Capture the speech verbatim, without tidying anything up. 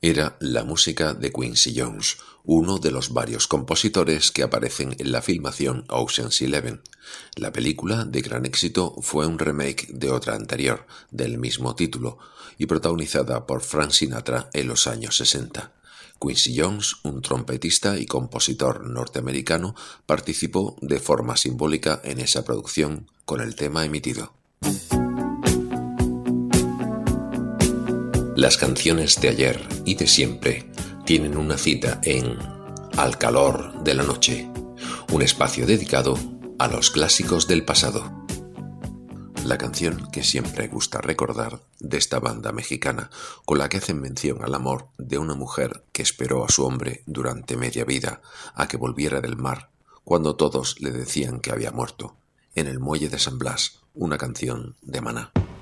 Era la música de Quincy Jones, uno de los varios compositores que aparecen en la filmación Ocean's Eleven. La película, de gran éxito, fue un remake de otra anterior, del mismo título, y protagonizada por Frank Sinatra en los años sesenta. Quincy Jones, un trompetista y compositor norteamericano, participó de forma simbólica en esa producción con el tema emitido. Las canciones de ayer y de siempre tienen una cita en Al calor de la noche, un espacio dedicado a los clásicos del pasado. La canción que siempre gusta recordar de esta banda mexicana, con la que hacen mención al amor de una mujer que esperó a su hombre durante media vida a que volviera del mar, cuando todos le decían que había muerto, en el muelle de San Blas, una canción de Maná.